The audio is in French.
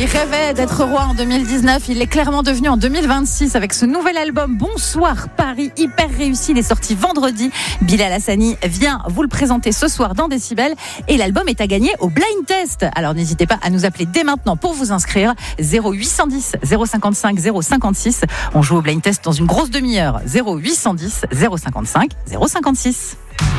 il rêvait d'être roi en 2019. Il l'est clairement devenu en 2026 avec ce nouvel album Bonsoir Paris, hyper réussi. Il est sorti vendredi. Bilal Hassani vient vous le présenter ce soir dans Décibel. Et l'album est à gagner au Blind Test. Alors n'hésitez pas à nous appeler dès maintenant pour vous inscrire. 0810 055 056. On joue au Blind Test dans une grosse demi-heure. 0810 055 056.